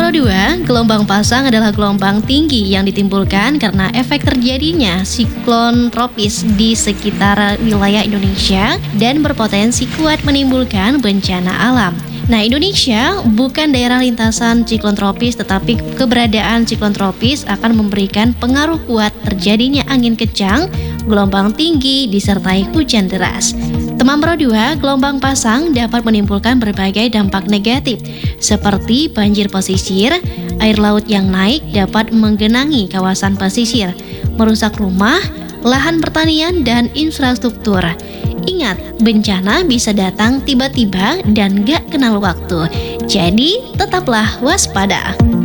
Pro 2, gelombang pasang adalah gelombang tinggi yang ditimbulkan karena efek terjadinya siklon tropis di sekitar wilayah Indonesia dan berpotensi kuat menimbulkan bencana alam. Nah, Indonesia bukan daerah lintasan siklon tropis, tetapi keberadaan siklon tropis akan memberikan pengaruh kuat terjadinya angin kencang, gelombang tinggi, disertai hujan deras. Teman Pro 2, gelombang pasang dapat menimbulkan berbagai dampak negatif, seperti banjir pesisir, air laut yang naik dapat menggenangi kawasan pesisir, merusak rumah, lahan pertanian, dan infrastruktur. Ingat, bencana bisa datang tiba-tiba dan gak kenal waktu. Jadi, tetaplah waspada.